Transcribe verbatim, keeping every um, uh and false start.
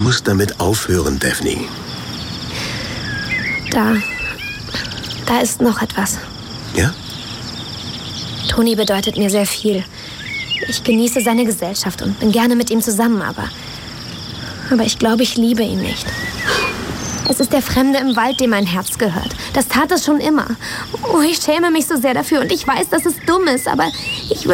musst damit aufhören, Daphne. Da, da ist noch etwas. Ja? Toni bedeutet mir sehr viel. Ich genieße seine Gesellschaft und bin gerne mit ihm zusammen, aber... Aber ich glaube, ich liebe ihn nicht. Es ist der Fremde im Wald, dem mein Herz gehört. Das tat es schon immer. Oh, ich schäme mich so sehr dafür und ich weiß, dass es dumm ist, aber ich